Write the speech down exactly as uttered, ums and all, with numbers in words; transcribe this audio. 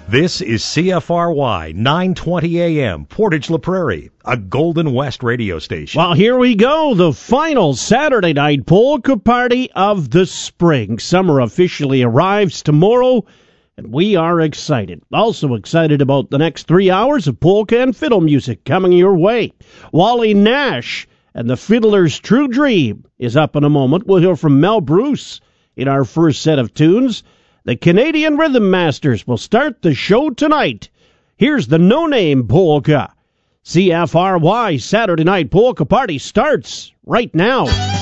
This is C F R Y nine twenty A M, Portage La Prairie, a Golden West radio station. Well, here we go, the final Saturday night polka party of the spring. Summer officially arrives tomorrow, and we are excited. Also excited about the next three hours of polka and fiddle music coming your way. Wally Nash and the Fiddler's True Dream is up in a moment. We'll hear from Mel Bruce in our first set of tunes. The Canadian Rhythm Masters will start the show tonight. Here's the No Name Polka. C F R Y Saturday Night Polka Party starts right now.